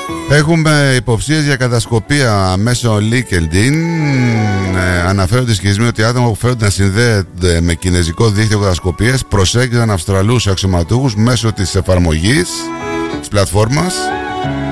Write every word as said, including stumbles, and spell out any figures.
Έχουμε υποψίες για κατασκοπία μέσω LinkedIn. ε, Αναφέρονται ισχυρισμοί ότι άτομα που φέρονται να συνδέονται με κινέζικο δίκτυο κατασκοπίας προσέγγιζαν Αυστραλούς αξιωματούχους μέσω της εφαρμογής της πλατφόρμας.